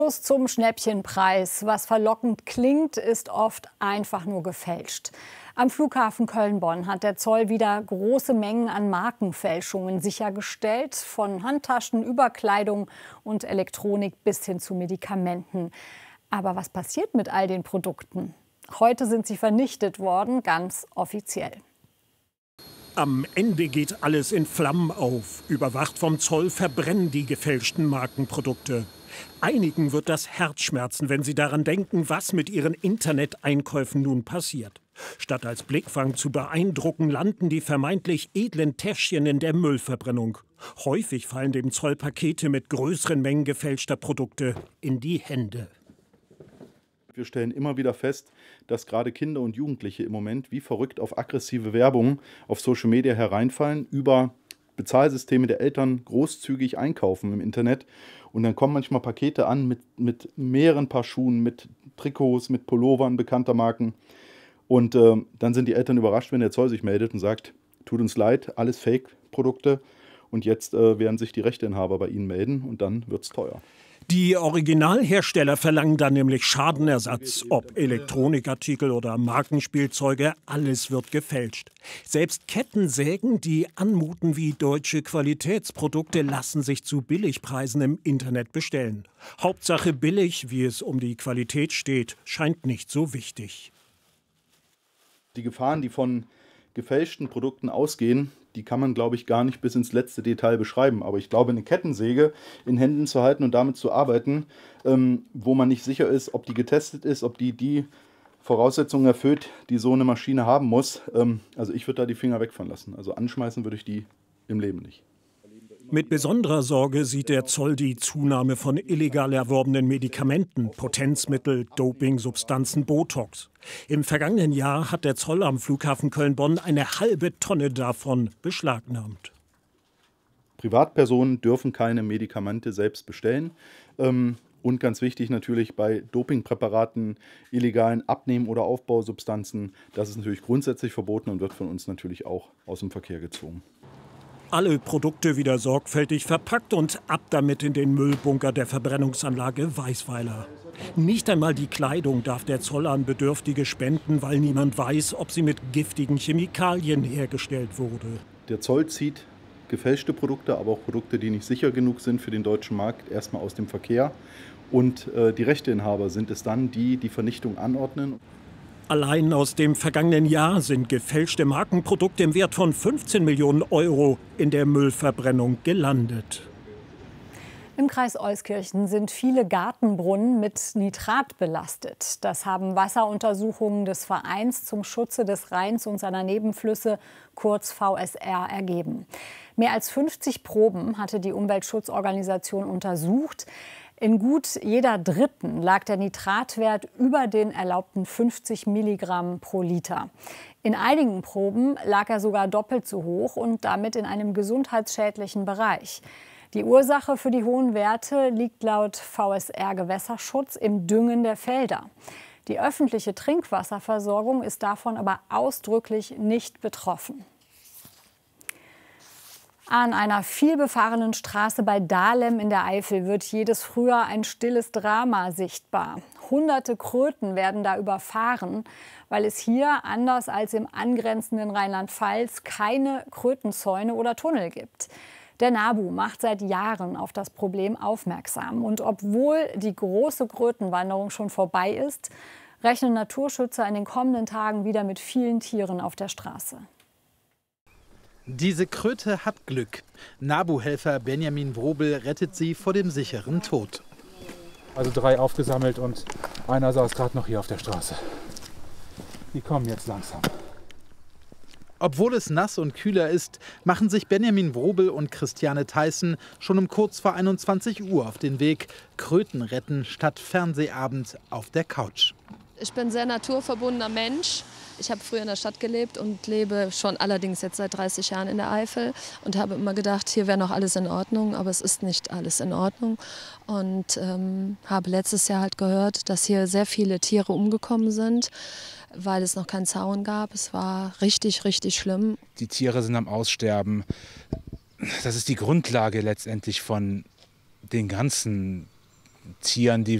Zum Schnäppchenpreis. Was verlockend klingt, ist oft einfach nur gefälscht. Am Flughafen Köln-Bonn hat der Zoll wieder große Mengen an Markenfälschungen sichergestellt. Von Handtaschen über Kleidung und Elektronik bis hin zu Medikamenten. Aber was passiert mit all den Produkten? Heute sind sie vernichtet worden, ganz offiziell. Am Ende geht alles in Flammen auf. Überwacht vom Zoll verbrennen die gefälschten Markenprodukte. Einigen wird das Herz schmerzen, wenn sie daran denken, was mit ihren Interneteinkäufen nun passiert. Statt als Blickfang zu beeindrucken, landen die vermeintlich edlen Täschchen in der Müllverbrennung. Häufig fallen dem Zoll Pakete mit größeren Mengen gefälschter Produkte in die Hände. Wir stellen immer wieder fest, dass gerade Kinder und Jugendliche im Moment wie verrückt auf aggressive Werbung auf Social Media hereinfallen, über Bezahlsysteme der Eltern großzügig einkaufen im Internet. Und dann kommen manchmal Pakete an mit mehreren Paar Schuhen, mit Trikots, mit Pullovern bekannter Marken. Und dann sind die Eltern überrascht, wenn der Zoll sich meldet und sagt, tut uns leid, alles Fake-Produkte. Und jetzt werden sich die Rechteinhaber bei Ihnen melden und dann wird es teuer. Die Originalhersteller verlangen dann nämlich Schadenersatz. Ob Elektronikartikel oder Markenspielzeuge, alles wird gefälscht. Selbst Kettensägen, die anmuten wie deutsche Qualitätsprodukte, lassen sich zu Billigpreisen im Internet bestellen. Hauptsache billig, wie es um die Qualität steht, scheint nicht so wichtig. Die Gefahren, die von gefälschten Produkten ausgehen, die kann man, glaube ich, gar nicht bis ins letzte Detail beschreiben. Aber ich glaube, eine Kettensäge in Händen zu halten und damit zu arbeiten, wo man nicht sicher ist, ob die getestet ist, ob die Voraussetzungen erfüllt, die so eine Maschine haben muss. Also ich würde da die Finger weg von lassen. Also anschmeißen würde ich die im Leben nicht. Mit besonderer Sorge sieht der Zoll die Zunahme von illegal erworbenen Medikamenten, Potenzmittel, Dopingsubstanzen, Botox. Im vergangenen Jahr hat der Zoll am Flughafen Köln-Bonn eine halbe Tonne davon beschlagnahmt. Privatpersonen dürfen keine Medikamente selbst bestellen. Und ganz wichtig natürlich bei Dopingpräparaten, illegalen Abnehmen- oder Aufbausubstanzen. Das ist natürlich grundsätzlich verboten und wird von uns natürlich auch aus dem Verkehr gezogen. Alle Produkte wieder sorgfältig verpackt und ab damit in den Müllbunker der Verbrennungsanlage Weißweiler. Nicht einmal die Kleidung darf der Zoll an Bedürftige spenden, weil niemand weiß, ob sie mit giftigen Chemikalien hergestellt wurde. Der Zoll zieht gefälschte Produkte, aber auch Produkte, die nicht sicher genug sind für den deutschen Markt, erstmal aus dem Verkehr. Und die Rechteinhaber sind es dann, die die Vernichtung anordnen. Allein aus dem vergangenen Jahr sind gefälschte Markenprodukte im Wert von 15 Millionen Euro in der Müllverbrennung gelandet. Im Kreis Euskirchen sind viele Gartenbrunnen mit Nitrat belastet. Das haben Wasseruntersuchungen des Vereins zum Schutze des Rheins und seiner Nebenflüsse, kurz VSR, ergeben. Mehr als 50 Proben hatte die Umweltschutzorganisation untersucht. In gut jeder dritten lag der Nitratwert über den erlaubten 50 Milligramm pro Liter. In einigen Proben lag er sogar doppelt so hoch und damit in einem gesundheitsschädlichen Bereich. Die Ursache für die hohen Werte liegt laut VSR Gewässerschutz im Düngen der Felder. Die öffentliche Trinkwasserversorgung ist davon aber ausdrücklich nicht betroffen. An einer vielbefahrenen Straße bei Dahlem in der Eifel wird jedes Frühjahr ein stilles Drama sichtbar. Hunderte Kröten werden da überfahren, weil es hier, anders als im angrenzenden Rheinland-Pfalz, keine Krötenzäune oder Tunnel gibt. Der NABU macht seit Jahren auf das Problem aufmerksam. Und obwohl die große Krötenwanderung schon vorbei ist, rechnen Naturschützer in den kommenden Tagen wieder mit vielen Tieren auf der Straße. Diese Kröte hat Glück. NABU-Helfer Benjamin Wrobel rettet sie vor dem sicheren Tod. Also 3 aufgesammelt und einer saß gerade noch hier auf der Straße. Die kommen jetzt langsam. Obwohl es nass und kühler ist, machen sich Benjamin Wrobel und Christiane Theissen schon um kurz vor 21 Uhr auf den Weg. Kröten retten statt Fernsehabend auf der Couch. Ich bin ein sehr naturverbundener Mensch. Ich habe früher in der Stadt gelebt und lebe schon allerdings jetzt seit 30 Jahren in der Eifel und habe immer gedacht, hier wäre noch alles in Ordnung, aber es ist nicht alles in Ordnung. Und habe letztes Jahr halt gehört, dass hier sehr viele Tiere umgekommen sind, weil es noch keinen Zaun gab. Es war richtig, richtig schlimm. Die Tiere sind am Aussterben. Das ist die Grundlage letztendlich von den ganzen Tieren, die